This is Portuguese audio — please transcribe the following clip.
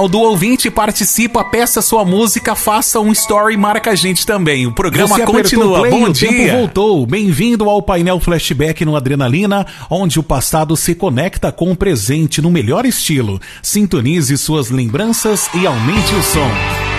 do ouvinte, participa, peça sua música, faça um story e marca a gente também. O programa continua. Play, Bom o dia. Tempo voltou. Bem-vindo ao painel Flashback no Adrenalina, onde o passado se conecta com o presente no melhor estilo. Sintonize suas lembranças e aumente o som.